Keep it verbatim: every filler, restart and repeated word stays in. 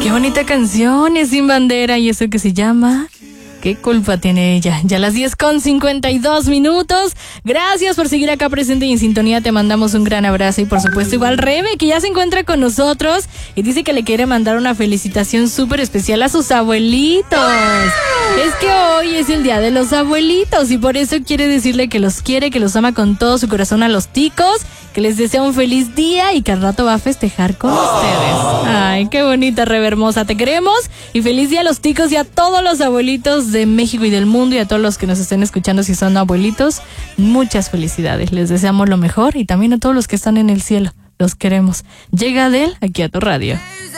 Qué bonita canción, es Sin Bandera, y eso que se llama... ¿Qué culpa tiene ella? Ya a las diez con cincuenta y dos minutos. Gracias por seguir acá presente y en sintonía. Te mandamos un gran abrazo. Y por supuesto igual Rebe, que ya se encuentra con nosotros y dice que le quiere mandar una felicitación súper especial a sus abuelitos. Es que hoy es el día de los abuelitos y por eso quiere decirle que los quiere, que los ama con todo su corazón a los ticos, que les desea un feliz día y que al rato va a festejar con ustedes. Ay, qué bonita, Rebe hermosa. Te queremos y feliz día a los ticos y a todos los abuelitos de México y del mundo, y a todos los que nos estén escuchando si son abuelitos, muchas felicidades, les deseamos lo mejor, y también a todos los que están en el cielo, los queremos. Llega Adele aquí a tu radio.